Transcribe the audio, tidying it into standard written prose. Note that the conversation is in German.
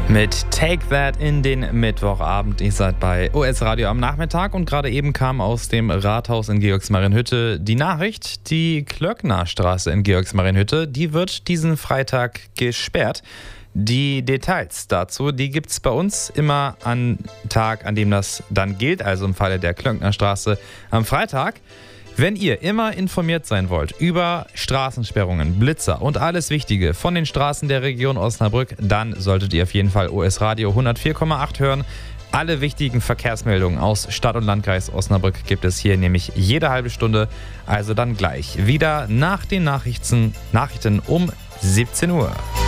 Mit Take That in den Mittwochabend. Ihr seid bei OS Radio am Nachmittag und gerade eben kam aus dem Rathaus in Georgsmarienhütte die Nachricht, die Klöcknerstraße in Georgsmarienhütte, die wird diesen Freitag gesperrt. Die Details dazu, die gibt es bei uns immer am Tag, an dem das dann gilt, also im Falle der Klöcknerstraße am Freitag. Wenn ihr immer informiert sein wollt über Straßensperrungen, Blitzer und alles Wichtige von den Straßen der Region Osnabrück, dann solltet ihr auf jeden Fall OS Radio 104,8 hören. Alle wichtigen Verkehrsmeldungen aus Stadt und Landkreis Osnabrück gibt es hier nämlich jede halbe Stunde. Also dann gleich wieder nach den Nachrichten um 17 Uhr.